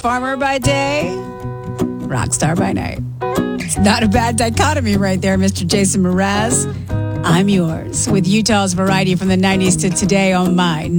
Farmer by day, rock star by night. It's not a bad dichotomy right there, Mr. Jason Mraz. I'm yours with Utah's variety from the 90s to today on my